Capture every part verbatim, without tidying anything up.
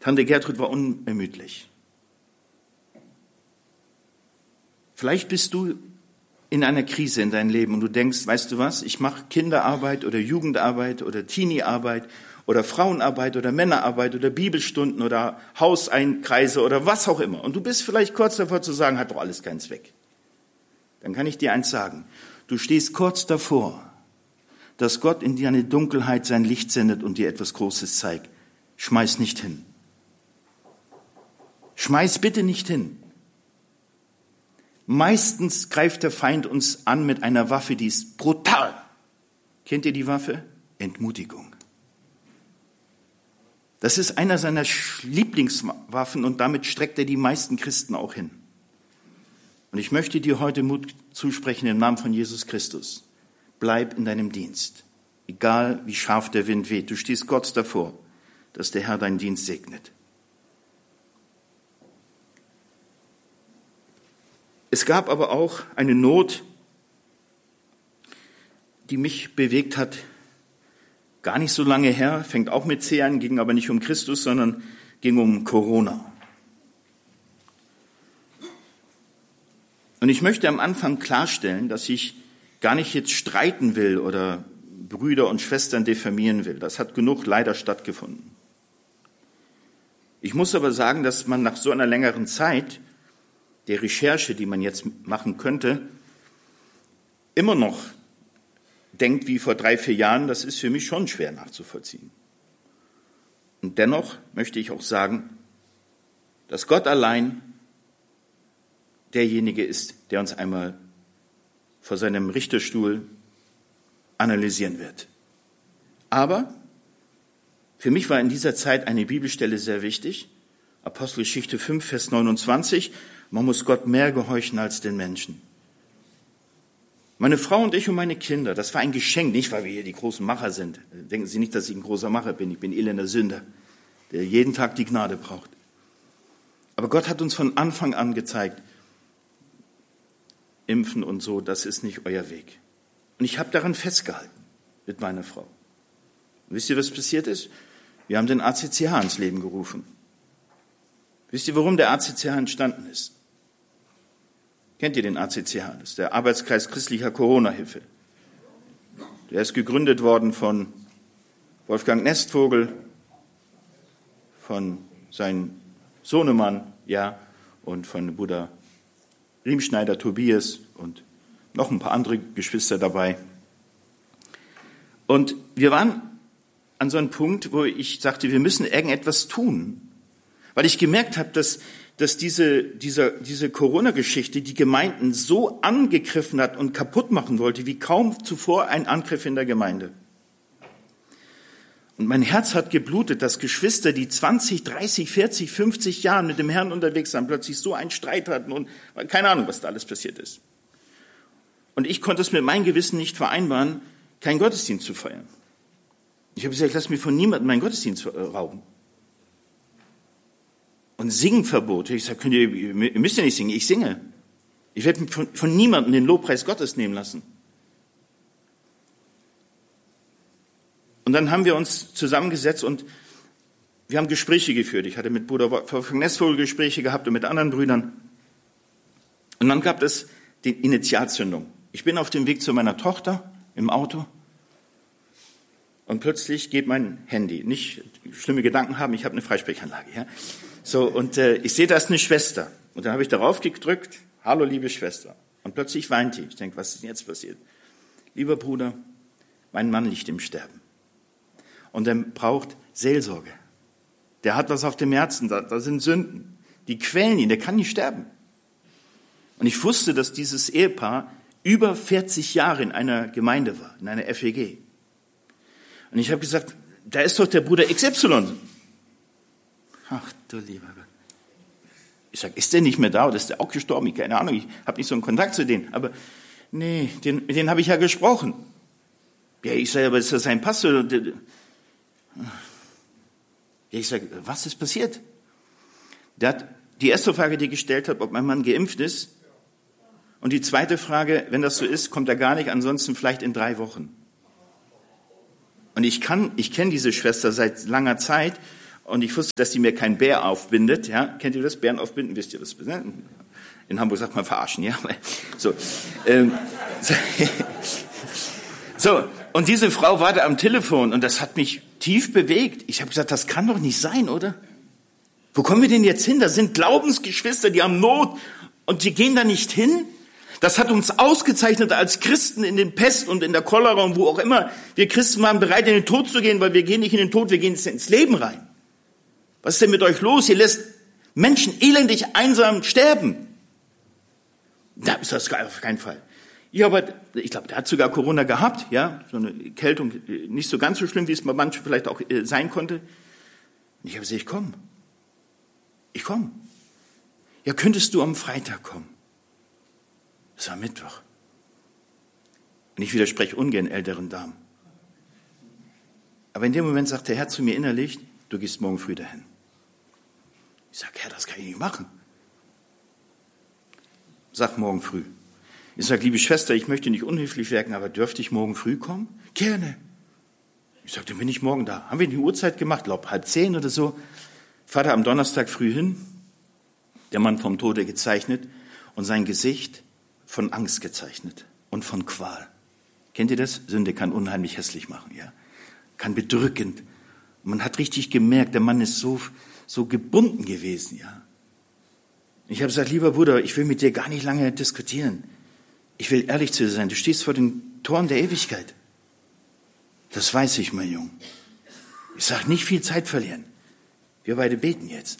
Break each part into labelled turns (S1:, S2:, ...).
S1: Tante Gertrud war unermüdlich. Vielleicht bist du in einer Krise in deinem Leben und du denkst, weißt du was, ich mache Kinderarbeit oder Jugendarbeit oder Teenie-Arbeit oder Frauenarbeit oder Männerarbeit oder Bibelstunden oder Hauseinkreise oder was auch immer. Und du bist vielleicht kurz davor zu sagen, hat doch alles keinen Zweck. Dann kann ich dir eins sagen. Du stehst kurz davor, dass Gott in deine Dunkelheit sein Licht sendet und dir etwas Großes zeigt. Schmeiß nicht hin. Schmeiß bitte nicht hin. Meistens greift der Feind uns an mit einer Waffe, die ist brutal. Kennt ihr die Waffe? Entmutigung. Das ist einer seiner Lieblingswaffen und damit streckt er die meisten Christen auch hin. Und ich möchte dir heute Mut zusprechen im Namen von Jesus Christus. Bleib in deinem Dienst, egal wie scharf der Wind weht. Du stehst kurz davor, dass der Herr deinen Dienst segnet. Es gab aber auch eine Not, die mich bewegt hat, gar nicht so lange her, fängt auch mit C an, ging aber nicht um Christus, sondern ging um Corona. Und ich möchte am Anfang klarstellen, dass ich gar nicht jetzt streiten will oder Brüder und Schwestern diffamieren will. Das hat genug leider stattgefunden. Ich muss aber sagen, dass man nach so einer längeren Zeit der Recherche, die man jetzt machen könnte, immer noch denkt wie vor drei, vier Jahren, das ist für mich schon schwer nachzuvollziehen. Und dennoch möchte ich auch sagen, dass Gott allein derjenige ist, der uns einmal vor seinem Richterstuhl analysieren wird. Aber für mich war in dieser Zeit eine Bibelstelle sehr wichtig. Apostelgeschichte fünf, Vers neunundzwanzig. Man muss Gott mehr gehorchen als den Menschen. Meine Frau und ich und meine Kinder, das war ein Geschenk, nicht weil wir hier die großen Macher sind. Denken Sie nicht, dass ich ein großer Macher bin. Ich bin elender Sünder, der jeden Tag die Gnade braucht. Aber Gott hat uns von Anfang an gezeigt, Impfen und so, das ist nicht euer Weg. Und ich habe daran festgehalten mit meiner Frau. Und wisst ihr, was passiert ist? Wir haben den A C C H ins Leben gerufen. Wisst ihr, warum der A C C H entstanden ist? Kennt ihr den A C C H? Das ist der Arbeitskreis christlicher Corona-Hilfe. Der ist gegründet worden von Wolfgang Nestvogel, von seinem Sohnemann, ja, und von Bruder Riemschneider Tobias und noch ein paar andere Geschwister dabei. Und wir waren an so einem Punkt, wo ich sagte, wir müssen irgendetwas tun, weil ich gemerkt habe, dass, dass diese, diese, diese Corona-Geschichte die Gemeinden so angegriffen hat und kaputt machen wollte, wie kaum zuvor ein Angriff in der Gemeinde. Und mein Herz hat geblutet, dass Geschwister, die zwanzig, dreißig, vierzig, fünfzig Jahre mit dem Herrn unterwegs waren, plötzlich so einen Streit hatten und keine Ahnung, was da alles passiert ist. Und ich konnte es mit meinem Gewissen nicht vereinbaren, keinen Gottesdienst zu feiern. Ich habe gesagt, lass mir von niemandem meinen Gottesdienst rauben. Und Singverbot. Ich sage, könnt ihr, ihr müsst ja nicht singen, ich singe. Ich werde von, von niemandem den Lobpreis Gottes nehmen lassen. Und dann haben wir uns zusammengesetzt und wir haben Gespräche geführt. Ich hatte mit Bruder Wolfgang Nestvogel Gespräche gehabt und mit anderen Brüdern. Und dann gab es die Initialzündung. Ich bin auf dem Weg zu meiner Tochter im Auto und plötzlich geht mein Handy. Nicht schlimme Gedanken haben, ich habe eine Freisprechanlage. Ja? So, und äh, ich sehe, da ist eine Schwester. Und dann habe ich darauf gedrückt, hallo liebe Schwester. Und plötzlich weint die. Ich denke, was ist denn jetzt passiert? Lieber Bruder, mein Mann liegt im Sterben. Und er braucht Seelsorge. Der hat was auf dem Herzen, da, da sind Sünden. Die quälen ihn, der kann nicht sterben. Und ich wusste, dass dieses Ehepaar über vierzig Jahre in einer Gemeinde war, in einer F E G. Und ich habe gesagt, da ist doch der Bruder X Y. Ach du lieber Gott. Ich sage, ist der nicht mehr da oder ist der auch gestorben? Ich keine Ahnung, ich habe nicht so einen Kontakt zu denen. Aber nee, den, mit denen habe ich ja gesprochen. Ja, ich sage, aber ist das sein Pastor? Ja, ich sage, was ist passiert? Der hat die erste Frage, die ich gestellt habe, ob mein Mann geimpft ist. Und die zweite Frage, wenn das so ist, kommt er gar nicht, ansonsten vielleicht in drei Wochen. Und ich kann, ich kenne diese Schwester seit langer Zeit Und ich wusste, dass die mir kein Bär aufbindet. Ja, kennt ihr das? Bären aufbinden, wisst ihr das? Ne? In Hamburg sagt man verarschen, ja. So, ähm, so, und diese Frau war da am Telefon und das hat mich tief bewegt. Ich habe gesagt, das kann doch nicht sein, oder? Wo kommen wir denn jetzt hin? Das sind Glaubensgeschwister, die haben Not und die gehen da nicht hin. Das hat uns ausgezeichnet als Christen in den Pest und in der Cholera und wo auch immer. Wir Christen waren bereit, in den Tod zu gehen, weil wir gehen nicht in den Tod, wir gehen ins Leben rein. Was ist denn mit euch los? Ihr lässt Menschen elendig einsam sterben. Da ist das auf keinen Fall. Ja, aber ich glaube, der hat sogar Corona gehabt, ja, so eine Erkältung, nicht so ganz so schlimm, wie es bei manchen vielleicht auch sein konnte. Und ich habe gesagt, ich komme. Ich komme. Ja, könntest du am Freitag kommen? Das war Mittwoch. Und ich widerspreche ungern älteren Damen. Aber in dem Moment sagt der Herr zu mir innerlich, du gehst morgen früh dahin. Ich sage, Herr, das kann ich nicht machen. Sag morgen früh. Ich sage, liebe Schwester, ich möchte nicht unhöflich wirken, aber dürfte ich morgen früh kommen? Gerne. Ich sage, dann bin ich morgen da. Haben wir die Uhrzeit gemacht? Ich glaube, halb zehn oder so. Vater am Donnerstag früh hin, der Mann vom Tode gezeichnet und sein Gesicht von Angst gezeichnet und von Qual. Kennt ihr das? Sünde kann unheimlich hässlich machen, ja? Kann bedrückend. Und man hat richtig gemerkt, der Mann ist so, so gebunden gewesen, ja? Ich habe gesagt, lieber Bruder, ich will mit dir gar nicht lange diskutieren. Ich will ehrlich zu dir sein. Du stehst vor den Toren der Ewigkeit. Das weiß ich, mein Junge. Ich sage, nicht viel Zeit verlieren. Wir beide beten jetzt.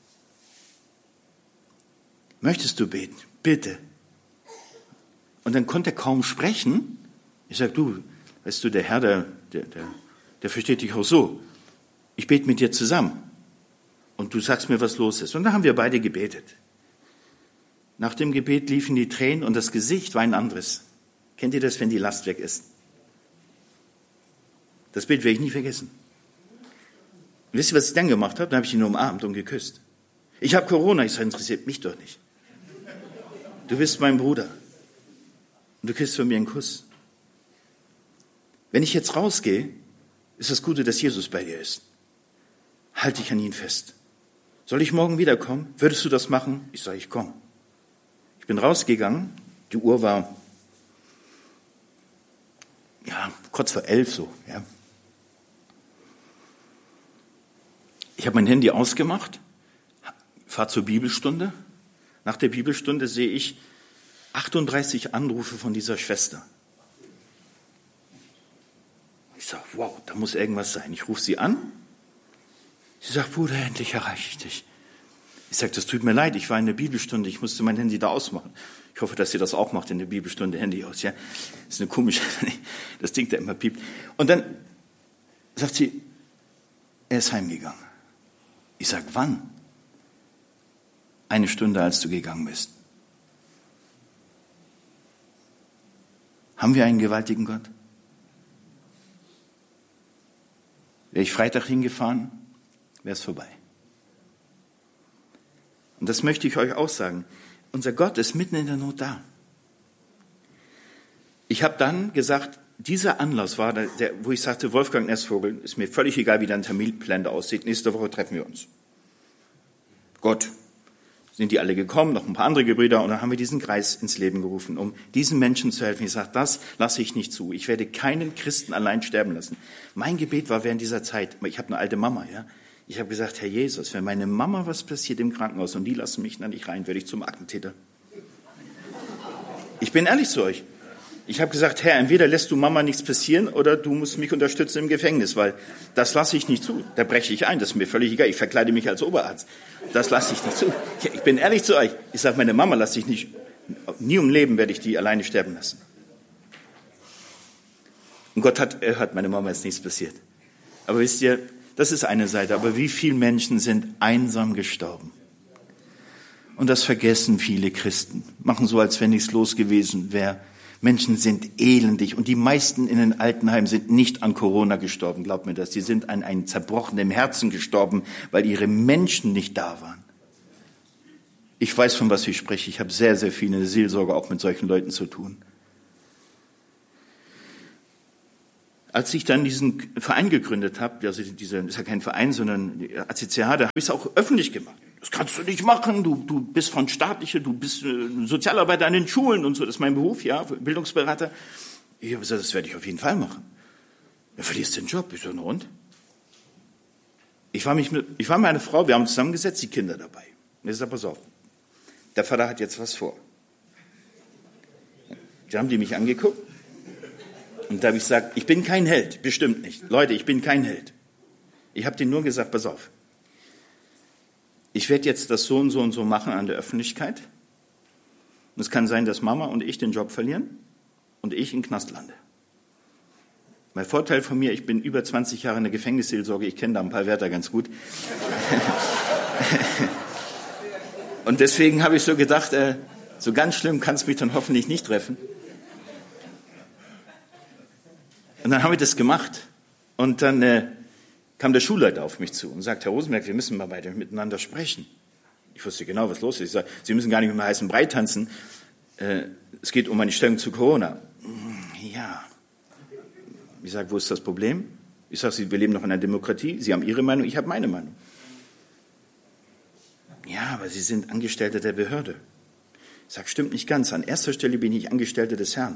S1: Möchtest du beten? Bitte. Und dann konnte er kaum sprechen. Ich sage, du, weißt du, der Herr, der, der, der, der versteht dich auch so. Ich bete mit dir zusammen. Und du sagst mir, was los ist. Und dann haben wir beide gebetet. Nach dem Gebet liefen die Tränen und das Gesicht war ein anderes. Kennt ihr das, wenn die Last weg ist? Das Bild werde ich nie vergessen. Wisst ihr, was ich dann gemacht habe? Dann habe ich ihn umarmt und geküsst. Ich habe Corona. Ich sage, interessiert mich doch nicht. Du bist mein Bruder. Und du kriegst von mir einen Kuss. Wenn ich jetzt rausgehe, ist das Gute, dass Jesus bei dir ist. Halt dich an ihn fest. Soll ich morgen wiederkommen? Würdest du das machen? Ich sage, ich komme. Ich bin rausgegangen. Die Uhr war ja kurz vor elf so. Ja. Ich habe mein Handy ausgemacht, fahre zur Bibelstunde. Nach der Bibelstunde sehe ich achtunddreißig Anrufe von dieser Schwester. Ich sage, wow, da muss irgendwas sein. Ich rufe sie an. Sie sagt, Bruder, endlich erreiche ich dich. Ich sage, das tut mir leid, ich war in der Bibelstunde, ich musste mein Handy da ausmachen. Ich hoffe, dass ihr das auch macht in der Bibelstunde, Handy aus. Ja, das ist eine komische, das Ding, der immer piept. Und dann sagt sie, er ist heimgegangen. Ich sage, wann? Eine Stunde, als du gegangen bist. Haben wir einen gewaltigen Gott? Wäre ich Freitag hingefahren, wäre es vorbei. Und das möchte ich euch auch sagen. Unser Gott ist mitten in der Not da. Ich habe dann gesagt, dieser Anlass war, der, der, wo ich sagte, Wolfgang Nessvogel, ist mir völlig egal, wie dein Terminplan aussieht. Nächste Woche treffen wir uns. Gott, sind die alle gekommen, noch ein paar andere Gebrüder, und dann haben wir diesen Kreis ins Leben gerufen, um diesen Menschen zu helfen. Ich sage, das lasse ich nicht zu. Ich werde keinen Christen allein sterben lassen. Mein Gebet war während dieser Zeit, ich habe eine alte Mama, ja. Ich habe gesagt, Herr Jesus, wenn meine Mama was passiert im Krankenhaus und die lassen mich da nicht rein, werde ich zum Attentäter. Ich bin ehrlich zu euch. Ich habe gesagt, Herr, entweder lässt du Mama nichts passieren oder du musst mich unterstützen im Gefängnis, weil das lasse ich nicht zu. Da breche ich ein, das ist mir völlig egal. Ich verkleide mich als Oberarzt. Das lasse ich nicht zu. Ich bin ehrlich zu euch. Ich sage, meine Mama lasse ich nicht, nie im Leben werde ich die alleine sterben lassen. Und Gott hat, er hat meine Mama ist nichts passiert. Aber wisst ihr, das ist eine Seite, aber wie viele Menschen sind einsam gestorben? Und das vergessen viele Christen. Machen so, als wenn nichts los gewesen wäre. Menschen sind elendig und die meisten in den Altenheimen sind nicht an Corona gestorben, glaubt mir das. Die sind an einem zerbrochenen Herzen gestorben, weil ihre Menschen nicht da waren. Ich weiß, von was ich spreche. Ich habe sehr, sehr viel in der Seelsorge auch mit solchen Leuten zu tun. als ich dann diesen Verein gegründet habe, also diese, das ist ja kein Verein, sondern A C C H, da habe ich es auch öffentlich gemacht. Das kannst du nicht machen, du, du bist von staatlicher, du bist äh, Sozialarbeiter an den Schulen und so, das ist mein Beruf, ja, Bildungsberater. Ich habe gesagt, das werde ich auf jeden Fall machen. Ja, verlierst den Job. Ich so, na und? Ich war, mich mit, ich war mit einer Frau, wir haben zusammengesetzt, die Kinder dabei. Und ich sage, pass auf, der Vater hat jetzt was vor. Da haben die mich angeguckt und da habe ich gesagt, ich bin kein Held, bestimmt nicht. Leute, ich bin kein Held. Ich habe denen nur gesagt, pass auf, ich werde jetzt das so und so und so machen an der Öffentlichkeit. Und es kann sein, dass Mama und ich den Job verlieren und ich in den Knast lande. Mein Vorteil von mir, ich bin über zwanzig Jahre in der Gefängnisseelsorge, ich kenne da ein paar Wärter ganz gut. Und deswegen habe ich so gedacht, äh, so ganz schlimm kann es mich dann hoffentlich nicht treffen. Und dann habe ich das gemacht. Und dann äh, kam der Schulleiter auf mich zu und sagt, Herr Rosenberg, wir müssen mal weiter miteinander sprechen. Ich wusste genau, was los ist. Ich sage, Sie müssen gar nicht mit dem heißen Brei tanzen. Äh, es geht um meine Stellung zu Corona. Ja. Ich sage, wo ist das Problem? Ich sage, wir leben noch in einer Demokratie. Sie haben Ihre Meinung, ich habe meine Meinung. Ja, aber Sie sind Angestellter der Behörde. Ich sage, stimmt nicht ganz. An erster Stelle bin ich Angestellter des Herrn.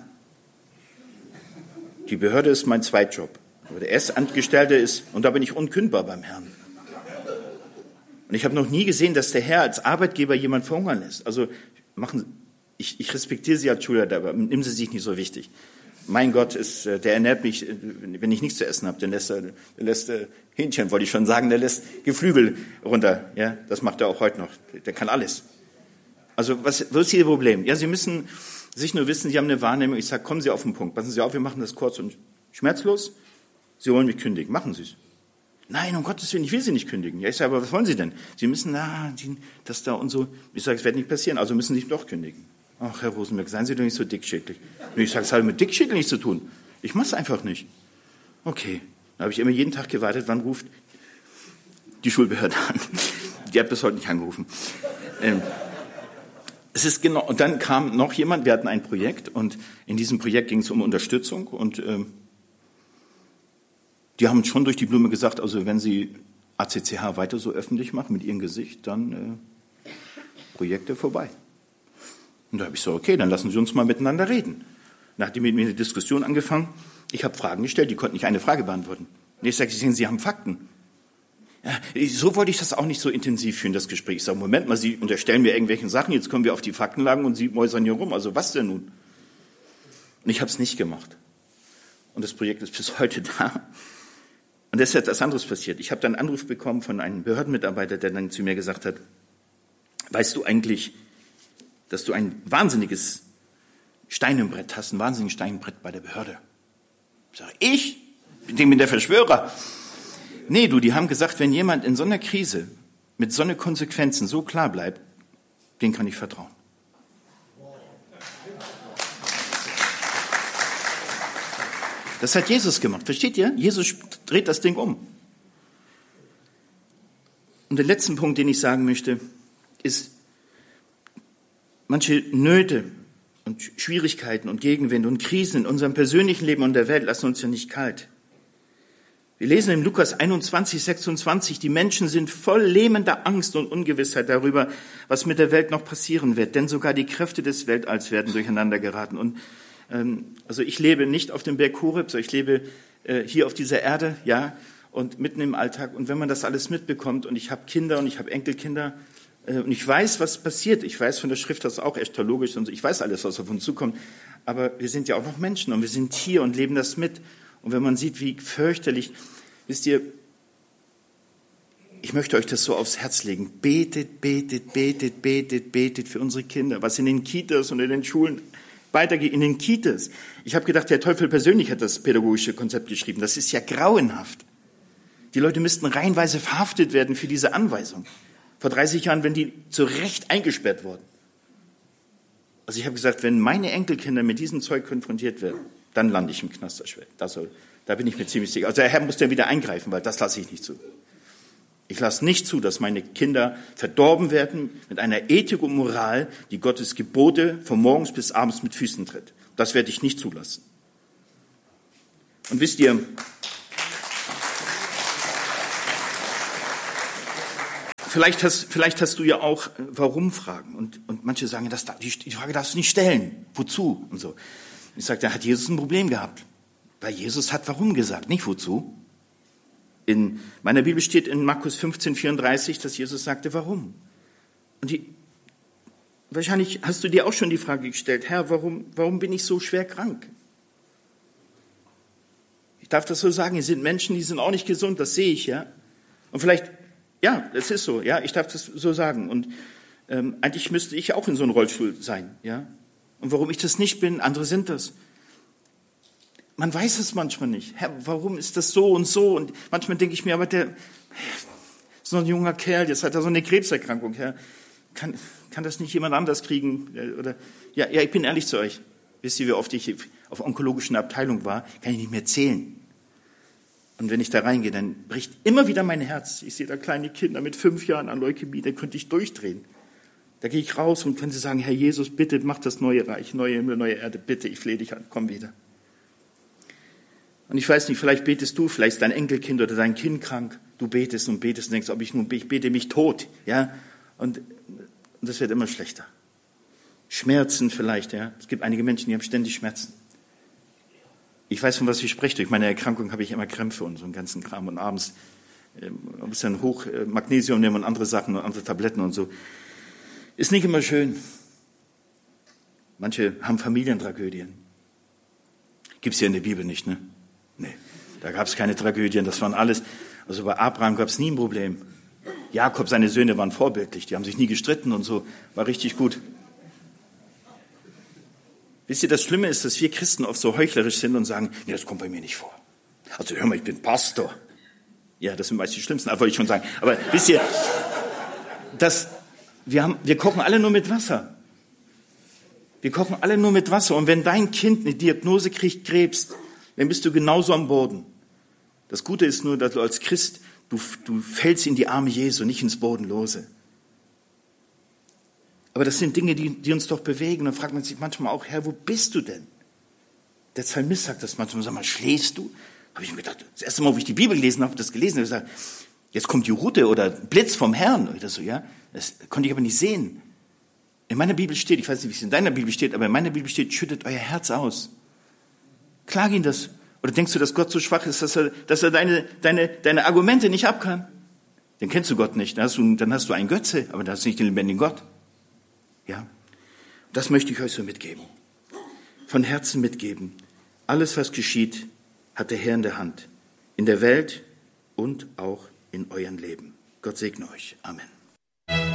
S1: Die Behörde ist mein Zweitjob. Aber der erste Angestellte ist, und da bin ich unkündbar beim Herrn. Und ich habe noch nie gesehen, dass der Herr als Arbeitgeber jemand verhungern lässt. Also machen, ich, ich respektiere Sie als Schulleiter, aber nehmen Sie sich nicht so wichtig. Mein Gott, ist, der ernährt mich, wenn ich nichts zu essen habe, dann lässt er, der lässt er Hähnchen, wollte ich schon sagen, der lässt Geflügel runter. Ja, das macht er auch heute noch. Der kann alles. Also was, was ist Ihr Problem? Ja, Sie müssen sich nur wissen, Sie haben eine Wahrnehmung. Ich sage, kommen Sie auf den Punkt. Passen Sie auf, wir machen das kurz und schmerzlos. Sie wollen mich kündigen. Machen Sie es. Nein, um Gottes Willen, ich will Sie nicht kündigen. Ja, ich sage, aber was wollen Sie denn? Sie müssen, na, das da und so. Ich sage, es wird nicht passieren, also müssen Sie mich doch kündigen. Ach, Herr Rosenberg, seien Sie doch nicht so dickschädlich. Und ich sage, es hat mit Dickschädel nichts zu tun. Ich mache es einfach nicht. Okay. Dann habe ich immer jeden Tag gewartet, wann ruft die Schulbehörde an. Die hat bis heute nicht angerufen. Ähm, es ist genau, und dann kam noch jemand, wir hatten ein Projekt und in diesem Projekt ging es um Unterstützung und ähm, die haben schon durch die Blume gesagt, also wenn Sie A C C H weiter so öffentlich machen mit Ihrem Gesicht, dann äh, Projekte vorbei. Und da habe ich so, okay, dann lassen Sie uns mal miteinander reden. Dann hat die mit mir eine Diskussion angefangen. Ich habe Fragen gestellt, die konnten nicht eine Frage beantworten. Und ich sage, Sie sehen, Sie haben Fakten. Ja, so wollte ich das auch nicht so intensiv führen, das Gespräch. Ich sage, Moment mal, Sie unterstellen mir irgendwelche Sachen, jetzt kommen wir auf die Faktenlagen und Sie mäusern hier rum. Also was denn nun? Und ich habe es nicht gemacht. Und das Projekt ist bis heute da. Und deshalb ist etwas anderes passiert. Ich habe dann einen Anruf bekommen von einem Behördenmitarbeiter, der dann zu mir gesagt hat, weißt du eigentlich, dass du ein wahnsinniges Stein im Brett hast, ein wahnsinniges Stein im Brett bei der Behörde. Ich sage, ich? Ich bin der Verschwörer. Nee, du, die haben gesagt, wenn jemand in so einer Krise mit so einer Konsequenzen so klar bleibt, den kann ich vertrauen. Das hat Jesus gemacht, versteht ihr? Jesus dreht das Ding um. Und der letzte Punkt, den ich sagen möchte, ist, manche Nöte und Schwierigkeiten und Gegenwinde und Krisen in unserem persönlichen Leben und der Welt lassen uns ja nicht kalt. Wir lesen in Lukas einundzwanzig, sechsundzwanzig, die Menschen sind voll lähmender Angst und Ungewissheit darüber, was mit der Welt noch passieren wird, denn sogar die Kräfte des Weltalls werden durcheinander geraten. Und ähm, also ich lebe nicht auf dem Berg Horeb, sondern ich lebe äh, hier auf dieser Erde, ja, und mitten im Alltag. Und wenn man das alles mitbekommt, und ich habe Kinder und ich habe Enkelkinder, und ich weiß, was passiert. Ich weiß von der Schrift, das ist auch eschatologisch und so. Ich weiß alles, was auf uns zukommt. Aber wir sind ja auch noch Menschen und wir sind hier und leben das mit. Und wenn man sieht, wie fürchterlich, wisst ihr, ich möchte euch das so aufs Herz legen. Betet, betet, betet, betet, betet für unsere Kinder. Was in den Kitas und in den Schulen weitergeht, in den Kitas. Ich habe gedacht, der Teufel persönlich hat das pädagogische Konzept geschrieben. Das ist ja grauenhaft. Die Leute müssten reihenweise verhaftet werden für diese Anweisung. Vor dreißig Jahren, wenn die zu Recht eingesperrt wurden. Also ich habe gesagt, wenn meine Enkelkinder mit diesem Zeug konfrontiert werden, dann lande ich im Knasterschwert. Das soll, da bin ich mir ziemlich sicher. Also der Herr muss dann wieder eingreifen, weil das lasse ich nicht zu. Ich lasse nicht zu, dass meine Kinder verdorben werden mit einer Ethik und Moral, die Gottes Gebote von morgens bis abends mit Füßen tritt. Das werde ich nicht zulassen. Und wisst ihr, vielleicht hast, vielleicht hast du ja auch Warum-Fragen. Und, und manche sagen, das, die, die Frage darfst du nicht stellen. Wozu? Und so. Ich sage, da hat Jesus ein Problem gehabt. Weil Jesus hat Warum gesagt, nicht wozu. In meiner Bibel steht in Markus fünfzehn vierunddreißig, dass Jesus sagte, warum? Und die, wahrscheinlich hast du dir auch schon die Frage gestellt, Herr, warum, warum bin ich so schwer krank? Ich darf das so sagen, es sind Menschen, die sind auch nicht gesund, das sehe ich, ja. Und vielleicht, ja, das ist so, ja, ich darf das so sagen. Und ähm, eigentlich müsste ich auch in so einem Rollstuhl sein, ja. Und warum ich das nicht bin, andere sind das. Man weiß es manchmal nicht. Herr, warum ist das so und so? Und manchmal denke ich mir, aber der ist noch ein junger Kerl, jetzt hat er so eine Krebserkrankung, Herr. Kann, kann das nicht jemand anders kriegen? Oder, ja, ja, ich bin ehrlich zu euch. Wisst ihr, wie oft ich auf onkologischen Abteilung war? Kann ich nicht mehr zählen. Und wenn ich da reingehe, dann bricht immer wieder mein Herz. Ich sehe da kleine Kinder mit fünf Jahren an Leukämie, da könnte ich durchdrehen. Da gehe ich raus und könnte sagen, Herr Jesus, bitte mach das neue Reich, neue Himmel, neue Erde, bitte, ich flehe dich an, komm wieder. Und ich weiß nicht, vielleicht betest du, vielleicht ist dein Enkelkind oder dein Kind krank. Du betest und betest und denkst, ob ich nun, ich bete mich tot, ja. Und, und das wird immer schlechter. Schmerzen vielleicht, ja. Es gibt einige Menschen, die haben ständig Schmerzen. Ich weiß, von was ich spreche. Durch meine Erkrankung habe ich immer Krämpfe und so einen ganzen Kram. Und abends äh, ein bisschen hoch äh, Magnesium nehmen und andere Sachen und andere Tabletten und so. Ist nicht immer schön. Manche haben Familientragödien. Gibt's ja in der Bibel nicht, ne? Nee, da gab's keine Tragödien. Das waren alles. Also bei Abraham gab's nie ein Problem. Jakob, seine Söhne waren vorbildlich. Die haben sich nie gestritten und so. War richtig gut. Wisst ihr, das Schlimme ist, dass wir Christen oft so heuchlerisch sind und sagen, nee, das kommt bei mir nicht vor. Also hör mal, ich bin Pastor. Ja, das sind meist die Schlimmsten, wollte ich schon sagen. Aber wisst ihr, das, wir, haben, wir kochen alle nur mit Wasser. Wir kochen alle nur mit Wasser. Und wenn dein Kind eine Diagnose kriegt, Krebs, dann bist du genauso am Boden. Das Gute ist nur, dass du als Christ, du, du fällst in die Arme Jesu, nicht ins Bodenlose. Aber das sind Dinge, die, die uns doch bewegen. Dann fragt man sich manchmal auch, Herr, wo bist du denn? Der Psalmist sagt das manchmal, sag mal, schläfst du? Habe ich mir gedacht, das erste Mal, wo ich die Bibel gelesen habe, das gelesen, habe ich gesagt, jetzt kommt die Rute oder Blitz vom Herrn oder so, ja. Das konnte ich aber nicht sehen. In meiner Bibel steht, ich weiß nicht, wie es in deiner Bibel steht, aber in meiner Bibel steht, schüttet euer Herz aus. Klag ihn das. Oder denkst du, dass Gott so schwach ist, dass er, dass er deine, deine, deine Argumente nicht ab kann? Dann kennst du Gott nicht. Dann hast du, dann hast du einen Götze, aber dann hast du nicht den lebendigen Gott. Ja, das möchte ich euch so mitgeben. Von Herzen mitgeben. Alles, was geschieht, hat der Herr in der Hand. In der Welt und auch in eurem Leben. Gott segne euch. Amen.